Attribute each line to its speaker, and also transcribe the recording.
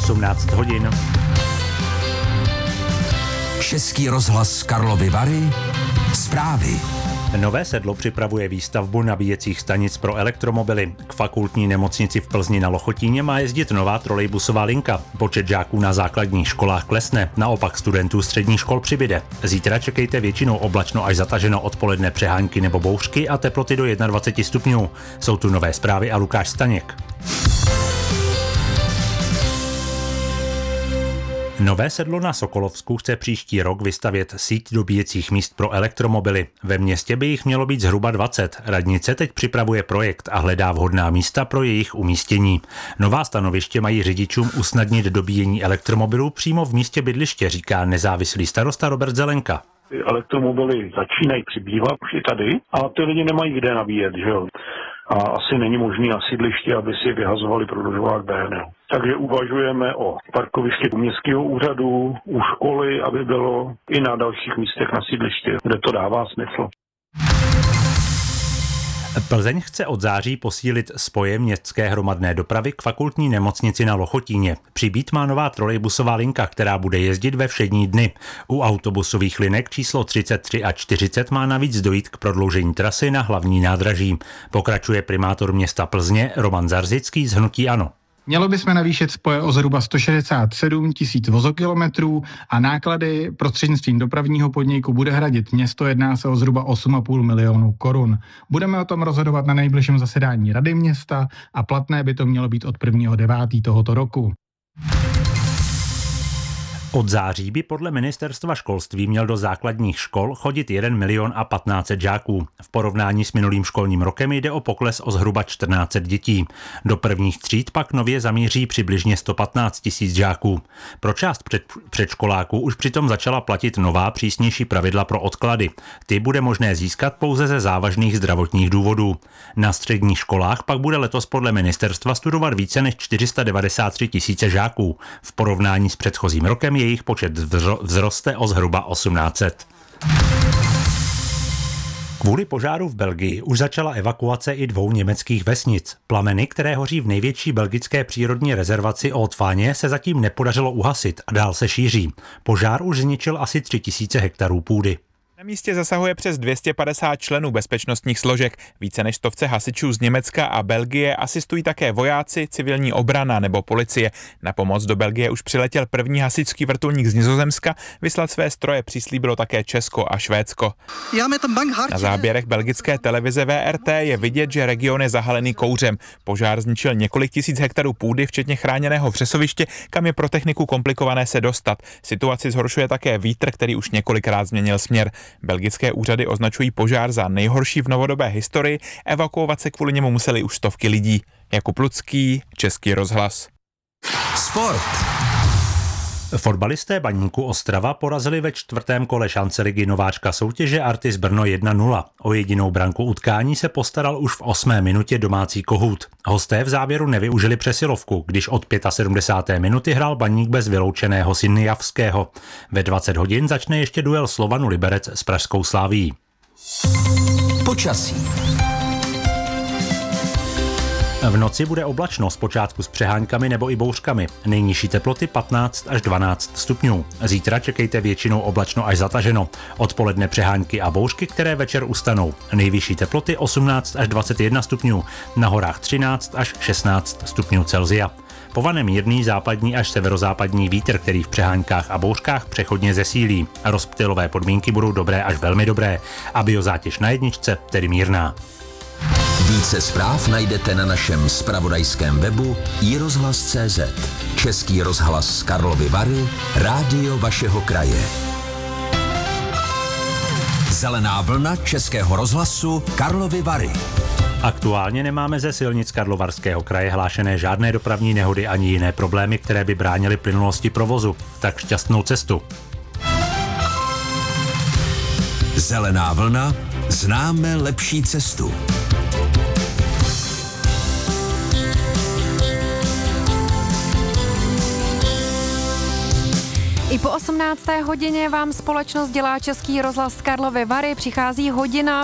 Speaker 1: 18 hodin.
Speaker 2: Český rozhlas Karlovy Vary. Zprávy.
Speaker 1: Nové Sedlo připravuje výstavbu nabíjecích stanic pro elektromobily. K fakultní nemocnici v Plzni na Lochotíně má jezdit nová trolejbusová linka. Počet žáků na základních školách klesne, naopak studentů středních škol přibyde. Zítra čekejte většinou oblačno až zataženo, odpoledne přehánky nebo bouřky a teploty do 21 stupňů. Jsou tu nové zprávy a Lukáš Staněk. Nové Sedlo na Sokolovsku chce příští rok vystavět síť dobíjecích míst pro elektromobily. Ve městě by jich mělo být zhruba 20. Radnice teď připravuje projekt a hledá vhodná místa pro jejich umístění. Nová stanoviště mají řidičům usnadnit dobíjení elektromobilů přímo v místě bydliště, říká nezávislý starosta Robert Zelenka.
Speaker 3: Elektromobily začínají přibývat už i tady a ty lidi nemají kde nabíjet, že jo. A asi není možný na sídlišti, aby si vyhazovali prodlužovák BNL. Takže uvažujeme o parkovišti u městského úřadu, u školy, aby bylo i na dalších místech na sídlišti, kde to dává smysl.
Speaker 1: Plzeň chce od září posílit spoje městské hromadné dopravy k fakultní nemocnici na Lochotíně. Přibýt má nová trolejbusová linka, která bude jezdit ve všední dny. U autobusových linek číslo 33 a 40 má navíc dojít k prodloužení trasy na hlavní nádraží. Pokračuje primátor města Plzně Roman Zarzický z hnutí ANO.
Speaker 4: Mělo bychom navýšit spoje o zhruba 167 000 vozokilometrů a náklady prostřednictvím dopravního podniku bude hradit město, jedná se o zhruba 8,5 milionu korun. Budeme o tom rozhodovat na nejbližším zasedání Rady města a platné by to mělo být od 1.9. tohoto roku.
Speaker 1: Od září by podle ministerstva školství měl do základních škol chodit 1 115 000 žáků. V porovnání s minulým školním rokem jde o pokles o zhruba 1400 dětí. Do prvních tříd pak nově zamíří přibližně 115 000 žáků. Pro část předškoláků už přitom začala platit nová přísnější pravidla pro odklady. Ty bude možné získat pouze ze závažných zdravotních důvodů. Na středních školách pak bude letos podle ministerstva studovat více než 493 000 žáků. V porovnání s předchozím rokem jejich počet vzroste o zhruba 1800. Kvůli požáru v Belgii už začala evakuace i 2 německých vesnic. Plameny, které hoří v největší belgické přírodní rezervaci Haute-Fagne, se zatím nepodařilo uhasit a dál se šíří. Požár už zničil asi 3000 hektarů půdy.
Speaker 5: Na místě zasahuje přes 250 členů bezpečnostních složek. Více než 100 hasičů z Německa a Belgie asistují také vojáci, civilní obrana nebo policie. Na pomoc do Belgie už přiletěl první hasičský vrtulník z Nizozemska, vyslat své stroje přislíbilo také Česko a Švédsko. Na záběrech belgické televize VRT je vidět, že region je zahalený kouřem. Požár zničil několik tisíc hektarů půdy, včetně chráněného vřesoviště, kam je pro techniku komplikované se dostat. Situaci zhoršuje také vítr, který už několikrát změnil směr. Belgické úřady označují požár za nejhorší v novodobé historii, evakuovat se kvůli němu museli už stovky lidí. Jakub Lucký, Český rozhlas.
Speaker 2: Sport.
Speaker 1: Fotbalisté Baníku Ostrava porazili ve 4. kole šance ligy nováčka soutěže Artis Brno 1-0. O jedinou branku utkání se postaral už v 8. minutě domácí Kohút. Hosté v závěru nevyužili přesilovku, když od 75. minuty hrál Baník bez vyloučeného Sinjavského. Ve 20 hodin začne ještě duel Slovanu Liberec s pražskou Slavií.
Speaker 2: Počasí.
Speaker 1: V noci bude oblačno, zpočátku s přeháňkami nebo i bouřkami. Nejnižší teploty 15 až 12 stupňů. Zítra čekejte většinou oblačno až zataženo. Odpoledne přehánky a bouřky, které večer ustanou. Nejvyšší teploty 18 až 21 stupňů. Na horách 13 až 16 stupňů Celsia. Povane mírný západní až severozápadní vítr, který v přeháňkách a bouřkách přechodně zesílí. Rozptylové podmínky budou dobré až velmi dobré a biozátěž na jedničce tedy mírná.
Speaker 2: Více zpráv najdete na našem zpravodajském webu iRozhlas.cz. Český rozhlas Karlovy Vary, rádio vašeho kraje. Zelená vlna Českého rozhlasu Karlovy Vary.
Speaker 1: Aktuálně nemáme ze silnic Karlovarského kraje hlášené žádné dopravní nehody ani jiné problémy, které by bránily plynulosti provozu. Tak šťastnou cestu.
Speaker 2: Zelená vlna, známe lepší cestu.
Speaker 6: I po 18. hodině vám společnost dělá Český rozhlas Karlovy Vary. Přichází hodina